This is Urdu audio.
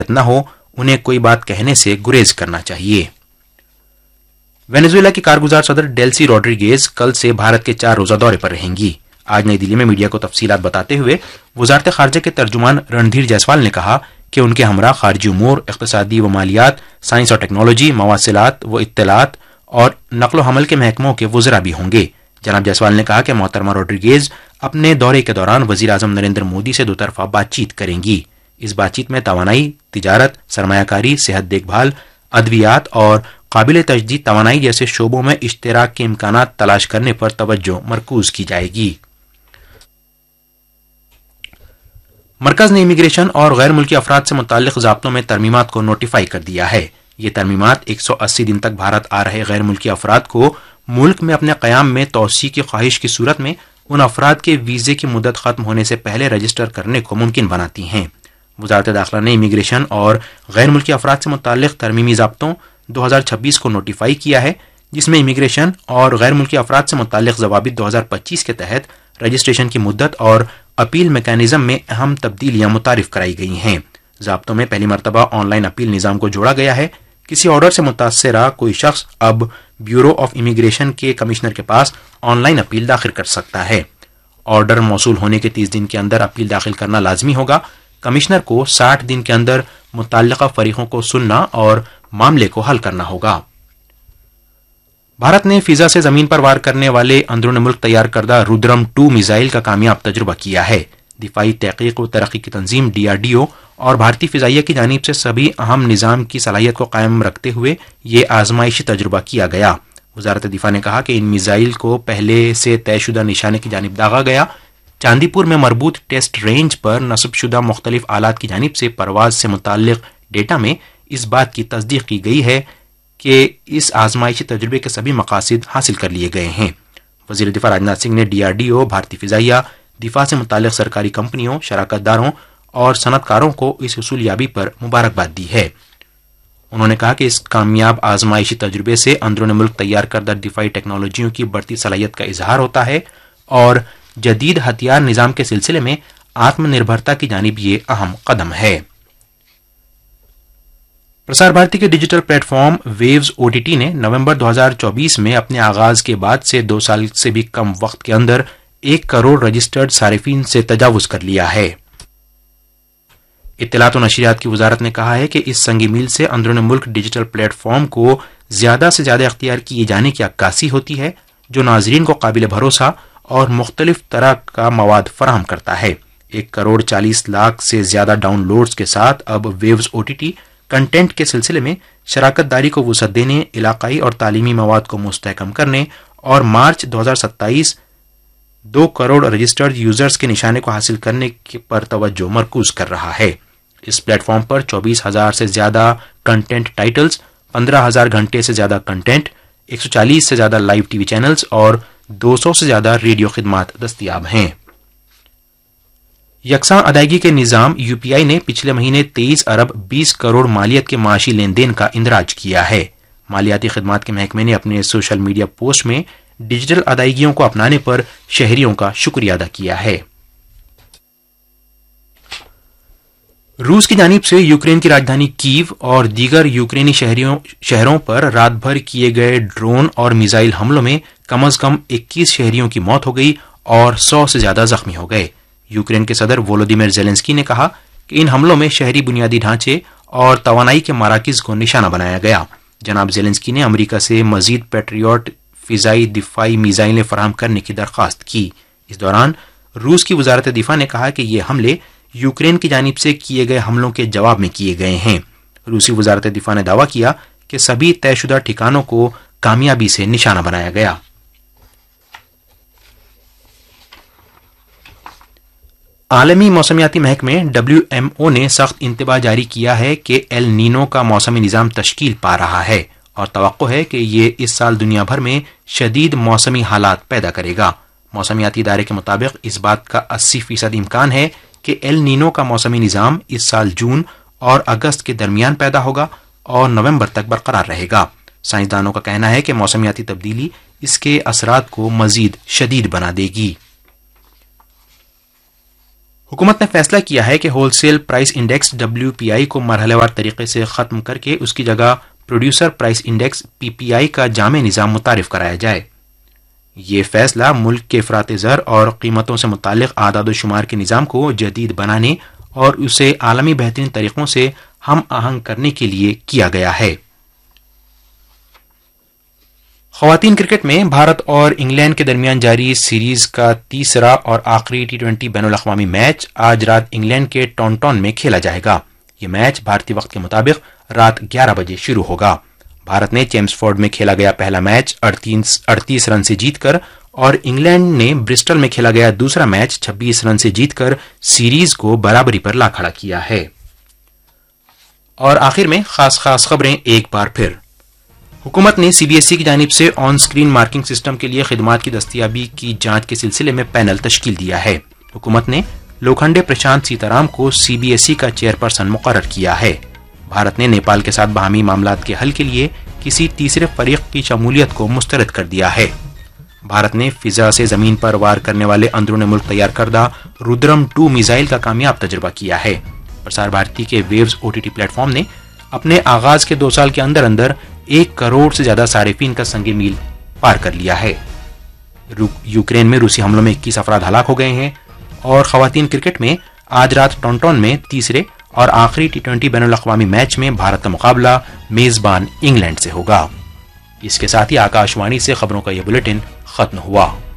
نہ ہو انہیں کوئی بات کہنے سے گریز کرنا چاہیے۔ وینزویلا کی کارگزار صدر ڈیلسی روڈریگیز کل سے بھارت کے 4 روزہ دورے پر رہیں گی۔ آج نئی دلی میں میڈیا کو تفصیلات بتاتے ہوئے وزارت خارجہ کے ترجمان رندھیر جیسوال نے کہا کہ ان کے ہمراہ خارجی امور، اقتصادی و مالیات، سائنس اور ٹیکنالوجی، مواصلات و اطلاعات اور نقل و حمل کے محکموں کے وزراء بھی ہوں گے۔ جناب جیسوال نے کہا کہ محترمہ روڈریگیز اپنے دورے کے دوران وزیر اعظم نریندر مودی سے 2 طرفہ بات چیت کریں گی۔ اس بات چیت میں توانائی، تجارت، سرمایہ کاری، صحت دیکھ بھال، ادویات اور قابل تجدید توانائی جیسے شعبوں میں اشتراک کے امکانات تلاش کرنے پر توجہ مرکوز کی جائے گی۔ مرکز نے امیگریشن اور غیر ملکی افراد سے متعلق ضابطوں میں ترمیمات کو نوٹیفائی کر دیا ہے۔ یہ ترمیمات 180 دن تک بھارت آ رہے غیر ملکی افراد کو ملک میں اپنے قیام میں توسیع کی خواہش کی صورت میں ان افراد کے ویزے کی مدت ختم ہونے سے پہلے رجسٹر کرنے کو ممکن بناتی ہیں۔ وزارت داخلہ نے امیگریشن اور غیر ملکی افراد سے متعلق ترمیمی ضابطوں 2026 کو نوٹیفائی کیا ہے، جس میں امیگریشن اور غیر ملکی افراد سے متعلق ضوابط 2025 کے تحت رجسٹریشن کی مدت اور اپیل میکانزم میں اہم تبدیلیاں متعارف کرائی گئی ہیں۔ ضابطوں میں پہلی مرتبہ آن لائن اپیل نظام کو جوڑا گیا ہے۔ کسی آرڈر سے متاثرہ کوئی شخص اب بیورو آف امیگریشن کے کمشنر کے پاس آن لائن اپیل داخل کر سکتا ہے۔ آرڈر موصول ہونے کے 30 دن کے اندر اپیل داخل کرنا لازمی ہوگا۔ کمشنر کو 60 دن کے اندر متعلقہ فریقوں کو سننا اور معاملے کو حل کرنا ہوگا۔ بھارت نے فضا سے زمین پر وار کرنے والے اندرون ملک تیار کردہ رودرم 2 میزائل کا کامیاب تجربہ کیا ہے۔ دفاعی تحقیق و ترقی کی تنظیم DRDO اور بھارتی فضائیہ کی جانب سے سبھی اہم نظام کی صلاحیت کو قائم رکھتے ہوئے یہ آزمائشی تجربہ کیا گیا۔ وزارت دفاع نے کہا کہ ان میزائل کو پہلے سے طے شدہ نشانے کی جانب داغا گیا۔ چاندی پور میں مربوط ٹیسٹ رینج پر نصب شدہ مختلف آلات کی جانب سے پرواز سے متعلق ڈیٹا میں اس بات کی تصدیق کی گئی ہے کہ اس آزمائشی تجربے کے سبھی مقاصد حاصل کر لیے گئے ہیں۔ وزیر دفاع راجناتھ سنگھ نے DRDO، بھارتی فضائیہ، دفاع سے متعلق سرکاری کمپنیوں، شراکت داروں اور صنعت کاروں کو اس حصول یابی پر مبارکباد دی ہے۔ انہوں نے کہا کہ اس کامیاب آزمائشی تجربے سے اندرون ملک تیار کردہ دفاعی ٹیکنالوجیوں کی بڑھتی صلاحیت کا اظہار ہوتا ہے اور جدید ہتھیار نظام کے سلسلے میں آتم نربھرتا کی جانب یہ اہم قدم ہے۔ پرسار بھارتی کے digital plate form views OTT نے نومبر 2024 میں اپنے آغاز کے بعد سے 2 سال سے بھی کم وقت کے اندر 1 کروڑ رجسٹرڈ صارفین سے تجاوز کر لیا ہے۔ اطلاعات و نشریات کی وزارت نے کہا ہے کہ اس سنگی میل سے اندرون ملک ڈیجیٹل پلیٹ فارم کو زیادہ سے زیادہ اختیار کیے جانے کی عکاسی ہوتی ہے، جو ناظرین کو قابل بھروسہ اور مختلف طرح کا مواد فراہم کرتا ہے۔ 1 کروڑ 40 لاکھ سے زیادہ ڈاؤن لوڈز کے ساتھ اب ویوز OTT کنٹینٹ کے سلسلے میں شراکت داری کو وسعت دینے، علاقائی اور تعلیمی مواد کو مستحکم کرنے اور مارچ 2027 2 کروڑ رجسٹرڈ یوزرز کے نشانے کو حاصل کرنے پر توجہ مرکوز کر رہا ہے۔ اس پلیٹ فارم پر 24,000 سے زیادہ کنٹینٹ ٹائٹلز، 15,000 گھنٹے سے زیادہ کنٹینٹ، 140 سے زیادہ لائیو ٹی وی چینلز اور 200 سے زیادہ ریڈیو خدمات دستیاب ہیں۔ یکساں ادائیگی کے نظام UPI نے پچھلے مہینے 23 ارب 20 کروڑ مالیت کے معاشی لین دین کا اندراج کیا ہے۔ مالیاتی خدمات کے محکمے نے اپنے سوشل میڈیا پوسٹ میں ڈیجیٹل ادائیگیوں کو اپنانے پر شہریوں کا شکریہ ادا کیا ہے۔ روس کی جانب سے یوکرین کی راجدھانی کیو اور دیگر یوکرینی شہروں پر رات بھر کیے گئے ڈرون اور میزائل حملوں میں کم از کم 21 شہریوں کی موت ہو گئی اور 100 سے زیادہ زخمی ہو گئے۔ یوکرین کے صدر وولودیمیر زیلنسکی نے کہا کہ ان حملوں میں شہری بنیادی ڈھانچے اور توانائی کے مراکز کو نشانہ بنایا گیا۔ جناب زیلنسکی نے امریکہ سے مزید پیٹریوٹ فضائی دفاعی میزائلیں فراہم کرنے کی درخواست کی۔ اس دوران روس کی وزارت دفاع نے کہا کہ یہ حملے یوکرین کی جانب سے کیے گئے حملوں کے جواب میں کیے گئے ہیں۔ روسی وزارت دفاع نے دعویٰ کیا کہ سبھی طے شدہ ٹھکانوں کو کامیابی سے نشانہ بنایا گیا۔ عالمی موسمیاتی محکمے WMO نے سخت انتباہ جاری کیا ہے کہ ایل نینو کا موسمی نظام تشکیل پا رہا ہے اور توقع ہے کہ یہ اس سال دنیا بھر میں شدید موسمی حالات پیدا کرے گا۔ موسمیاتی ادارے کے مطابق اس بات کا 80% امکان ہے کہ ایل نینو کا موسمی نظام اس سال جون اور اگست کے درمیان پیدا ہوگا اور نومبر تک برقرار رہے گا۔ سائنسدانوں کا کہنا ہے کہ موسمیاتی تبدیلی اس کے اثرات کو مزید شدید بنا دے گی۔ حکومت نے فیصلہ کیا ہے کہ whole cell price index WPI کو مرحلہ وار طریقے سے ختم کر کے اس کی جگہ پروڈیوسر پرائس انڈیکس PPI کا جامع نظام متعارف کرایا جائے۔ یہ فیصلہ ملک کے افراط زر اور قیمتوں سے متعلق اعداد و شمار کے نظام کو جدید بنانے اور اسے عالمی بہترین طریقوں سے ہم آہنگ کرنے کے لیے کیا گیا ہے۔ خواتین کرکٹ میں بھارت اور انگلینڈ کے درمیان جاری سیریز کا تیسرا اور آخری T20 بین الاقوامی میچ آج رات انگلینڈ کے ٹونٹون میں کھیلا جائے گا۔ یہ میچ بھارتی وقت کے مطابق رات 11 بجے شروع ہوگا۔ بھارت نے چیمسفورڈ میں کھیلا گیا پہلا میچ 38 رن سے جیت کر اور انگلینڈ نے برسٹل میں کھیلا گیا دوسرا میچ 26 رن سے جیت کر سیریز کو برابری پر لا کھڑا کیا ہے۔ اور آخر میں خاص خبریں ایک بار پھر۔ حکومت نے CBSE کی جانب سے آن سکرین مارکنگ سسٹم کے لیے خدمات کی دستیابی کی جانچ کے سلسلے میں پینل تشکیل دیا ہے۔ حکومت نے لوکھنڈے پرشانت سیتارام کو CBSE کا چیئرپرسن مقرر کیا ہے۔ بھارت نے نیپال کے ساتھ باہمی معاملات کے حل کے لیے کسی تیسرے فریق کی شمولیت کو مسترد کر دیا ہے۔ بھارت نے فضا سے زمین پر وار کرنے والے اندرون ملک تیار کردہ رودرم 2 میزائل کا کامیاب تجربہ کیا ہے۔ پرسار بھارتی کے ویوز OTT پلیٹ فارم نے اپنے آغاز کے 2 سال کے اندر 1 کروڑ سے زیادہ صارفین کا سنگ میل پار کر لیا ہے۔ یوکرین میں روسی حملوں میں 21 افراد ہلاک ہو گئے ہیں۔ اور خواتین کرکٹ میں آج رات ٹونٹون میں تیسرے اور آخری T20 بین الاقوامی میچ میں بھارت کا مقابلہ میزبان انگلینڈ سے ہوگا۔ اس کے ساتھ ہی آکاش وانی سے خبروں کا یہ بلیٹن ختم ہوا۔